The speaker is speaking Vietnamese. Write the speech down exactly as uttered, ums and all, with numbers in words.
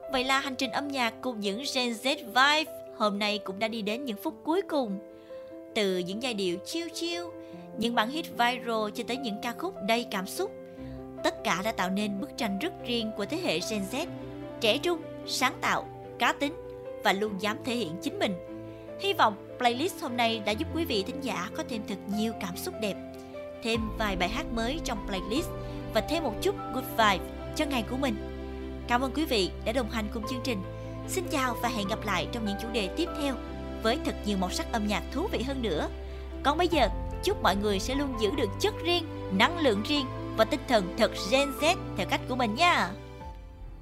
Vậy là hành trình âm nhạc cùng những Gen Z vibe hôm nay cũng đã đi đến những phút cuối cùng. Từ những giai điệu chill chill, những bản hit viral cho tới những ca khúc đầy cảm xúc, tất cả đã tạo nên bức tranh rất riêng của thế hệ Gen Z, trẻ trung, sáng tạo, cá tính và luôn dám thể hiện chính mình. Hy vọng playlist hôm nay đã giúp quý vị thính giả có thêm thật nhiều cảm xúc đẹp, thêm vài bài hát mới trong playlist và thêm một chút good vibe cho ngày của mình. Cảm ơn quý vị đã đồng hành cùng chương trình. Xin chào và hẹn gặp lại trong những chủ đề tiếp theo với thật nhiều màu sắc âm nhạc thú vị hơn nữa. Còn bây giờ, chúc mọi người sẽ luôn giữ được chất riêng, năng lượng riêng và tinh thần thật Gen Z theo cách của mình nha.